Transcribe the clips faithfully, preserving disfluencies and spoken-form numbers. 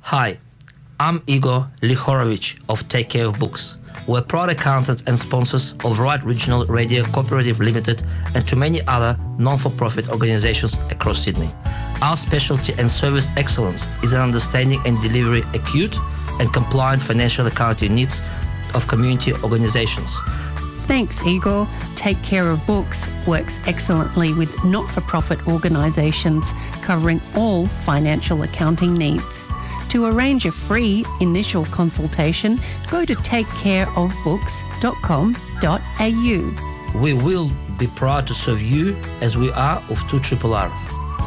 Hi, I'm Igor Lihorovich of Take Care of Books. We're proud accountants and sponsors of Right Regional Radio Cooperative Limited and to many other non-for-profit organizations across Sydney. Our specialty and service excellence is in understanding and delivering acute and compliant financial accounting needs of community organizations. Thanks, Igor. Take Care of Books works excellently with not-for-profit organisations covering all financial accounting needs. To arrange a free initial consultation, go to take care of books dot com dot a u. We will be proud to serve you as we are of two R R.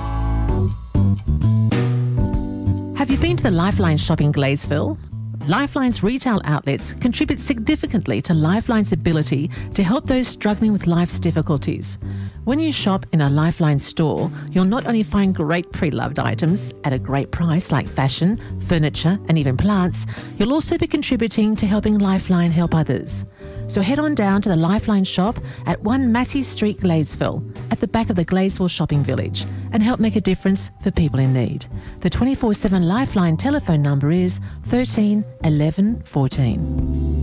Have you been to the Lifeline shop in Gladesville? Lifeline's retail outlets contribute significantly to Lifeline's ability to help those struggling with life's difficulties. When you shop in a Lifeline store, you'll not only find great pre-loved items at a great price like fashion, furniture and even plants, you'll also be contributing to helping Lifeline help others. So head on down to the Lifeline shop at one Massey Street, Gladesville, at the back of the Gladesville Shopping Village, and help make a difference for people in need. The twenty-four seven Lifeline telephone number is thirteen eleven fourteen.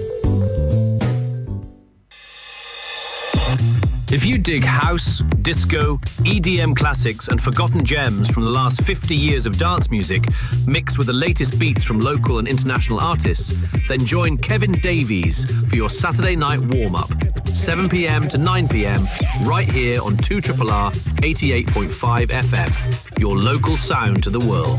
If you dig house, disco, E D M classics and forgotten gems from the last fifty years of dance music, mixed with the latest beats from local and international artists, then join Kevin Davies for your Saturday night warm-up, seven p.m. to nine p.m, right here on two R R R eighty-eight point five F M, your local sound to the world.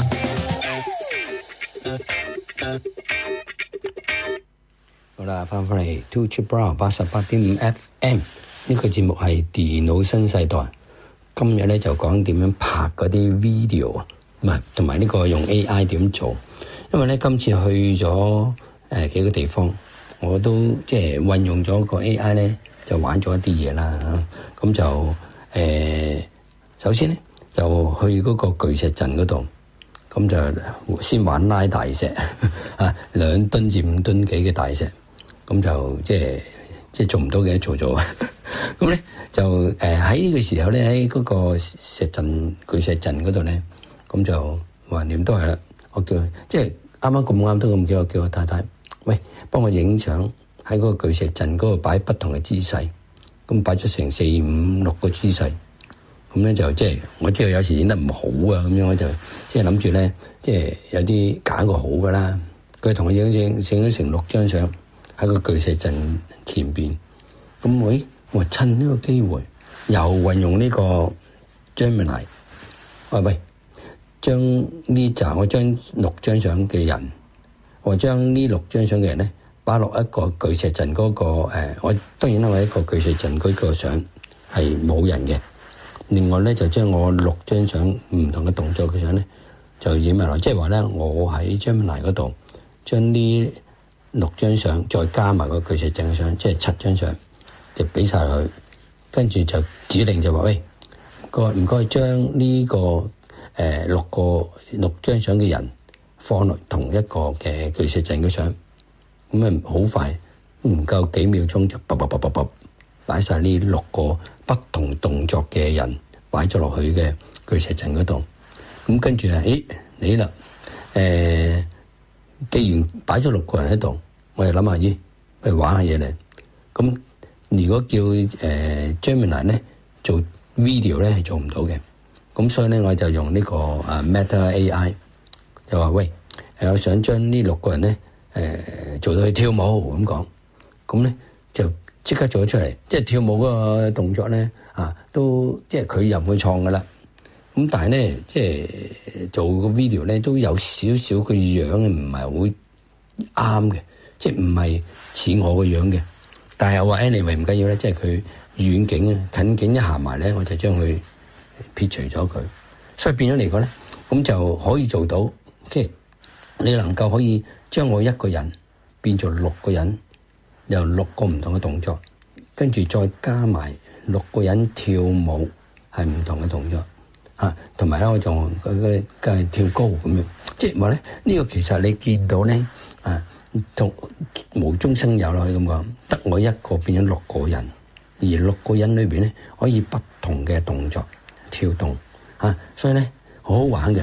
好啦，翻返嚟 two R R R 八十八點五 F M。呢個節目係電腦新世代，今日咧就講點樣拍嗰啲 video 啊，唔係同埋呢個用 A I 點做。因為咧今次去咗誒、呃、幾個地方，我都即係運用咗個 A I 咧，就玩咗一啲嘢啦嚇。咁就誒、呃、首先咧就去嗰個巨石陣嗰度，咁就先玩拉大石啊，兩噸至五噸幾嘅大石，咁就即係即係做唔到嘅做咗。咁咧就誒喺呢個時候咧，喺嗰個石陣巨石陣嗰度咧，咁就橫掂都係啦。我叫佢即係啱啱咁啱都咁叫我叫我太太，喂，幫我影相喺嗰個巨石陣嗰度擺不同嘅姿勢，咁擺咗成四五六個姿勢，咁咧就即係我知道有時影得唔好啊，咁樣我就即係諗住咧，即係有啲揀個好噶啦。佢同我影影影咗成六張相喺個巨石陣前邊，咁喂。我趁呢個機會又運用呢個 Gemini， 喂喂，將呢集我將六張相嘅人，我將呢六張相嘅人咧擺落一個巨石陣嗰、那個誒、呃，我當然啦，我一個巨石陣嗰個相係冇人嘅，另外咧就將我六張相唔同嘅動作嘅相咧就影埋落，即係話咧我喺 Gemini 嗰度將呢六張相再加埋個巨石陣嘅相，即係七張相。就俾晒佢，跟住就指令就話喂，個唔該將呢個誒、呃、六個六張相嘅人放落同一個嘅巨石陣嘅相，咁啊好快唔夠幾秒鐘就卜卜卜卜卜擺晒呢六個不同動作嘅人擺咗落去嘅巨石陣嗰度，咁跟住啊，誒你啦，誒、呃、既然擺咗六個人喺度，我哋諗下咦，去玩下嘢咧，咁。如果叫誒、呃、Gemini 咧做 video 咧係做唔到嘅，咁所以咧我就用呢、這個啊 Meta A I 就話喂，誒我想將呢六個人咧誒、呃、做到去跳舞咁講，咁咧就即刻做咗出嚟，即係跳舞嗰個動作咧啊都即係佢又唔會創噶啦，咁但係咧即係做個 video 咧都有少少個樣唔係好啱嘅，即係唔係似我個樣嘅。但係我話 anyway 唔緊要咧，即係佢遠景啊，近景一行埋咧，我就將佢撇除咗佢，所以變咗嚟講咧，咁就可以做到，即係你能夠可以將我一個人變做六個人，由六個唔同嘅動作，跟住再加埋六個人跳舞係唔同嘅動作啊，同埋咧我仲佢嘅嘅跳高咁樣，即係話咧呢個其實你見到咧啊。同無中生有啦，可以咁講，得我一個變咗六個人，而六個人裏邊咧可以不同嘅動作跳動啊，所以咧好好玩嘅。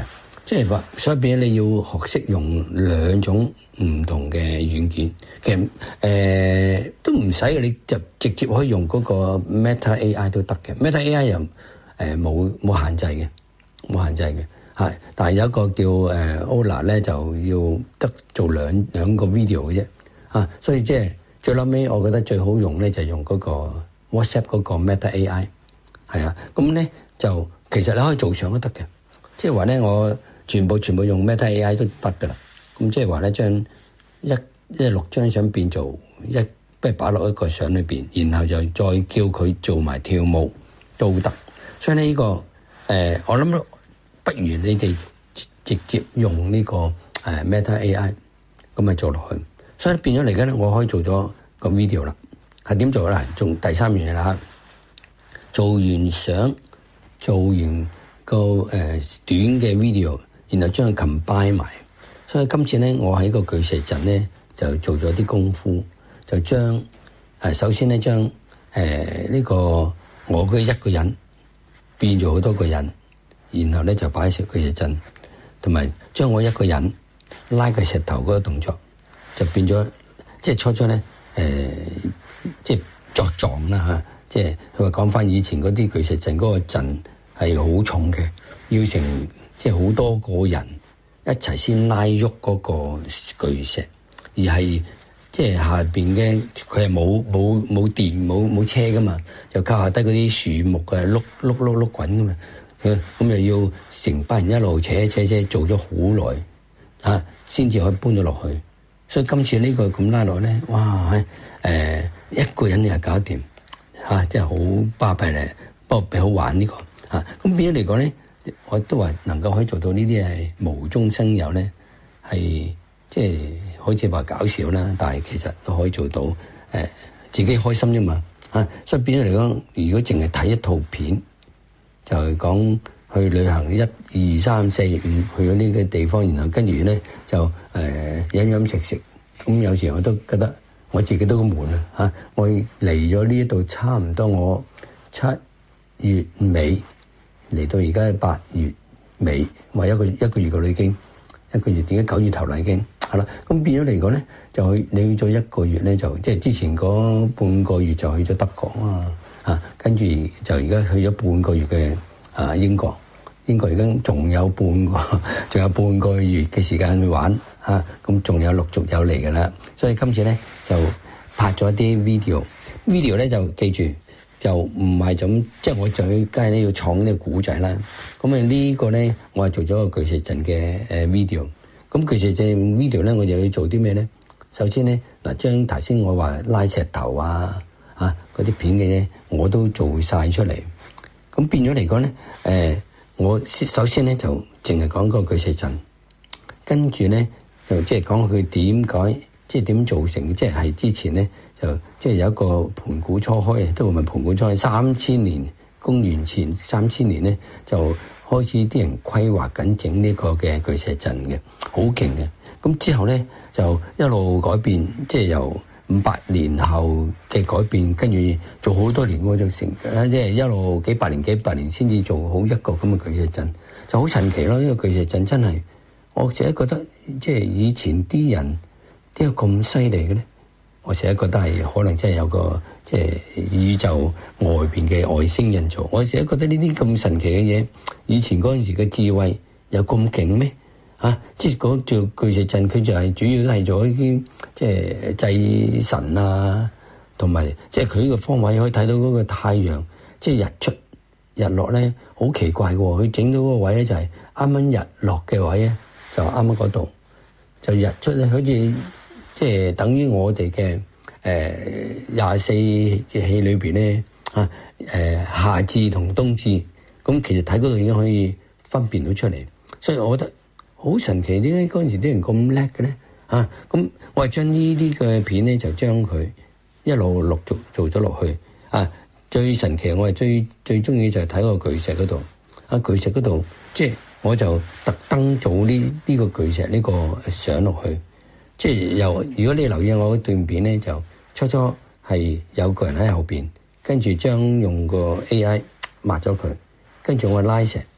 即係話，所以變咗你要學識用兩種唔同嘅軟件。其實誒、呃、都唔使嘅，你就直接可以用嗰個 Meta A I 都得嘅。Meta A I 又誒冇冇限制嘅，冇限制嘅係。但係有一個叫誒、呃、Ola 咧，就要得做兩兩個 video 嘅啫啊。所以即係最後尾，我覺得最好用咧就係、用嗰個 WhatsApp 嗰個 Meta A I 係啦。咁咧就其實你可以做上都得嘅，即係話咧我。全部全部用 Meta A I 都得噶啦，咁即係話咧，將一一六張相變做一，不如擺落一個相裏邊，然後就再叫佢做埋跳舞都得。所以呢、這個誒、呃，我諗不如你哋直接用呢、這個誒、呃、Meta A I 咁咪做落去。所以變咗嚟緊咧，我可以做咗個 video 啦。係點做啦？仲第三樣嘢啦，做完相，做完個誒、呃、短嘅 video。然後將佢 combine 埋，所以今次咧，我喺個巨石陣咧就做咗啲功夫，就將誒、呃、首先咧將誒呢、呃這個我嘅一個人變咗好多個人，然後咧就擺喺巨石陣，同埋將我一個人拉個石頭嗰個動作，就變咗即係初初咧誒、呃、即係作狀啦嚇，即係佢話講翻以前嗰啲巨石陣嗰個陣係好重嘅，要成。即係好多個人一齊先拉喐嗰個巨石，而係即係下邊嘅佢係冇冇冇電冇冇車噶嘛，就靠下低嗰啲樹木嘅碌碌碌碌滾噶嘛，咁又要成班人一路扯扯扯做咗好耐嚇，先至可以搬咗落去。所以今次呢個咁拉落咧，哇！誒、呃、一個人又搞掂嚇，真係好巴閉咧，不過幾好玩呢、這個嚇。咁變咗嚟講咧。我都話能夠可以做到呢啲係無中生有咧，係即係好似話搞笑啦，但係其實都可以做到誒、呃、自己開心啫嘛啊！所以變咗嚟講，如果淨係睇一套片，就係講去旅行一二三四五去咗呢個地方，然後跟住咧就誒、呃、飲飲食食，咁有時我都覺得我自己都好悶啊嚇！我嚟咗呢度差唔多我七月尾。嚟到而家八月尾，話一個一個月嘅啦已經，一個月點解九月頭啦已經係啦。咁變咗嚟講咧，就去你去咗一個月咧，就即係之前嗰半個月就去咗德國啊，啊跟住就而家去咗半個月嘅啊英國，英國而家仲有半個，仲有半個月嘅時間去玩啊，咁仲有陸續有嚟㗎啦。所以今次咧就拍咗啲 video，video 咧就記住。就唔係咁，即係我最梗係咧要創呢個古仔啦。咁啊呢個咧，我係做咗個巨石陣嘅誒 video。咁巨石陣 video 咧，我就要做啲咩咧？首先咧，嗱將頭先我話拉石頭啊啊嗰啲片嘅嘢，我都做晒出嚟。咁變咗嚟講咧，誒、呃、我首先咧就淨係講個巨石陣，跟住咧就即係講佢點解，即係點造成嘅，即係係之前咧。就即係有一個盤古初開，都唔係盤古初開，三千年公元前三千年咧，就開始啲人規劃緊整呢個嘅巨石陣嘅，好勁嘅。咁之後咧就一路改變，即係由五百年後嘅改變，跟住做好多年喎，就成即係一路幾百年幾百年先至做好一個咁嘅巨石陣，就好神奇咯！呢個巨石陣真係，我成日覺得即係以前啲人點解咁犀利嘅咧？我成日覺得係可能真係有個即係宇宙外邊嘅外星人做。我成日覺得呢啲咁神奇嘅嘢，以前嗰陣時嘅智慧有咁勁咩？啊，即係嗰做巨石陣，佢就係主要都係做一啲即係祭神啊，同埋即係佢呢個方位可以睇到嗰個太陽，即係日出日落咧，好奇怪嘅喎。佢整到嗰個位咧就係啱啱日落嘅位咧，就啱啱嗰度就日出咧，好似。即係等於我哋嘅誒廿四節氣裏邊咧嚇誒夏至同冬至，咁其實睇嗰度已經可以分辨到出嚟，所以我覺得好神奇。點解嗰陣時啲人咁叻嘅咧嚇？咁我係將呢啲嘅片咧就將佢一路陸續做咗落去啊！最神奇我係最最中意就係睇個巨石嗰度啊！巨石嗰度即係我就特登做呢呢個巨石呢個相落去。即係由如果你留意我嗰段片咧，就初初係有個人喺後邊，跟住將用個 A I 抹咗佢，跟住我拉石，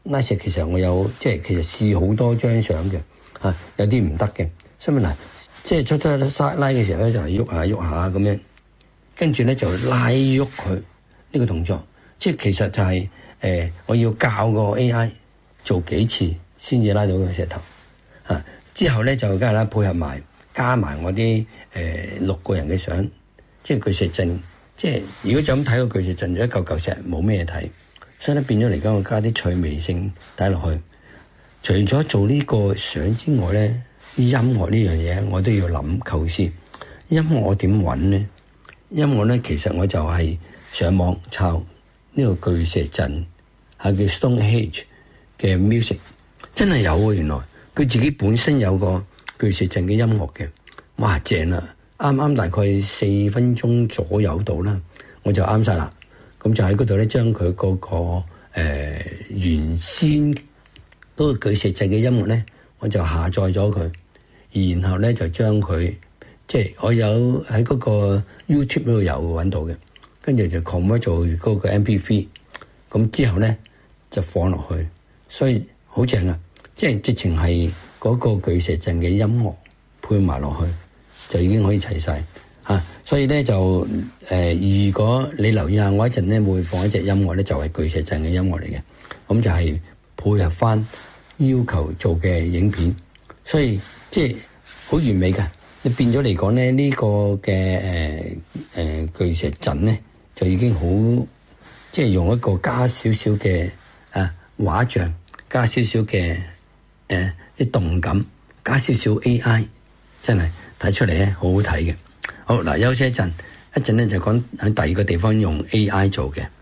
拉石其實我有即係其實試好多張相嘅嚇，有啲唔得嘅。所以嗱，即係出出拉嘅時候咧，就係喐下喐下咁樣，跟住咧就拉喐佢呢個動作。即係其實就係、是、誒、呃，我要教個 A I 做幾次先至拉到個石頭啊。之後咧就梗係啦，配合埋加埋我啲誒、呃、六個人嘅相，即係巨石陣。即係如果就咁睇個巨石陣，一嚿嚿石冇咩睇，所以咧變咗嚟講，我加啲趣味性帶落去。除咗做呢個相之外咧，音樂呢樣嘢我都要諗構思。音樂我點揾咧？音樂咧其實我就係上網抄呢個巨石陣，係叫 Stonehenge 嘅 music， 真係有啊！原來佢自己本身有個巨石陣嘅音樂嘅，哇正啦！啱啱大概四分鐘左右到啦，我就啱晒啦。咁就喺嗰度咧，將佢嗰個誒、呃、原先嗰個巨石陣嘅音樂咧，我就下載咗佢，然後咧就將佢即係我有喺嗰個 YouTube 嗰度有揾到嘅，跟住就 convert 做嗰個 M P three， 咁之後咧就放落去，所以好正啊！即係直情係嗰個巨石陣嘅音樂配埋落去。就已經可以齊晒嚇、啊，所以咧就誒、呃，如果你留意下，我一陣咧會放一隻音樂咧，就係、是、巨石陣嘅音樂嚟嘅，咁就係配合翻要求做嘅影片，所以即係好完美㗎。你變咗嚟講咧，呢、這個嘅誒誒巨石陣咧，就已經好即係用一個加少少嘅啊畫像，加少少嘅誒啲動感，加少少 A I， 真係。睇出嚟咧，好好睇嘅。好嗱，休息一陣，一陣咧就講喺第二個地方用 A I 做嘅。